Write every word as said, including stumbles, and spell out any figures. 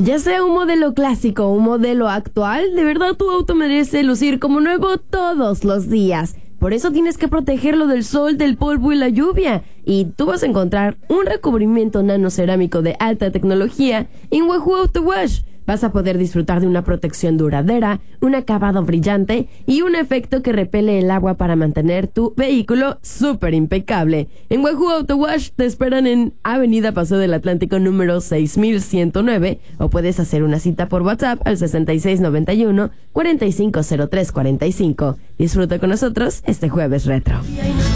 Ya sea un modelo clásico o un modelo actual, de verdad tu auto merece lucir como nuevo todos los días. Por eso tienes que protegerlo del sol, del polvo y la lluvia. Y tú vas a encontrar un recubrimiento nanocerámico de alta tecnología en Wahoo Auto Wash. Vas a poder disfrutar de una protección duradera, un acabado brillante y un efecto que repele el agua para mantener tu vehículo súper impecable. En Wahoo Auto Wash te esperan en Avenida Paseo del Atlántico número seis mil ciento nueve o puedes hacer una cita por WhatsApp al sesenta y seis noventa y uno, cuarenta y cinco cero tres cuarenta y cinco. Disfruta con nosotros este jueves retro.